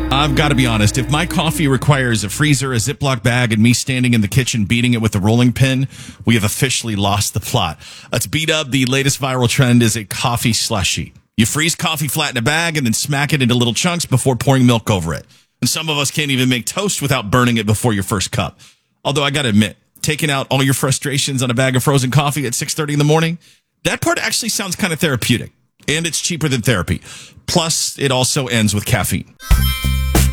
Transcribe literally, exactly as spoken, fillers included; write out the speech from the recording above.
I've got to be honest. If my coffee requires a freezer, a Ziploc bag, and me standing in the kitchen beating it with a rolling pin, we have officially lost the plot. Let's beat up. The latest viral trend is a coffee slushie. You freeze coffee flat in a bag and then smack it into little chunks before pouring milk over it. And some of us can't even make toast without burning it before your first cup. Although I got to admit, taking out all your frustrations on a bag of frozen coffee at six thirty in the morning, that part actually sounds kind of therapeutic. And it's cheaper than therapy. Plus, it also ends with caffeine.